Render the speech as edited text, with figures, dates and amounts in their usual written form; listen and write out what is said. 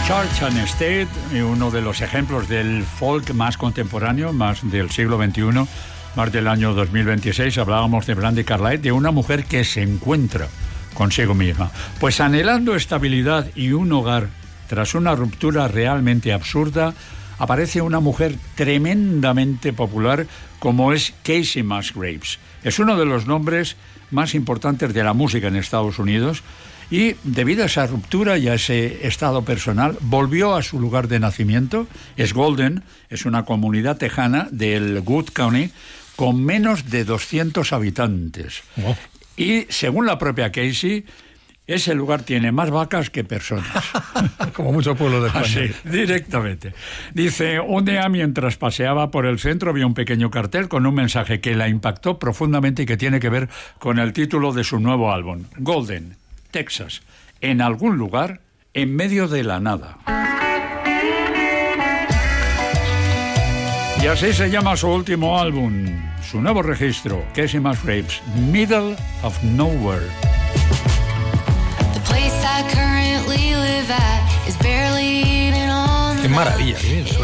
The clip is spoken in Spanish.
Church and State, uno de los ejemplos del folk más contemporáneo, más del siglo XXI, más del año 2026. Hablábamos de Brandi Carlile, de una mujer que se encuentra consigo misma. Pues anhelando estabilidad y un hogar tras una ruptura realmente absurda, aparece una mujer tremendamente popular como es Kacey Musgraves. Es uno de los nombres más importantes de la música en Estados Unidos y debido a esa ruptura y a ese estado personal volvió a su lugar de nacimiento. Es Golden, es una comunidad tejana del Wood County con menos de 200 habitantes. Oh. Y según la propia Kacey, ese lugar tiene más vacas que personas. Como muchos pueblos de España. Así, directamente. Dice, un día mientras paseaba por el centro vio un pequeño cartel con un mensaje que la impactó profundamente y que tiene que ver con el título de su nuevo álbum, Golden, Texas, en algún lugar en medio de la nada. Y así se llama su último álbum, su nuevo registro, Kacey Musgraves, Middle of Nowhere. Qué maravilla, ¿eh?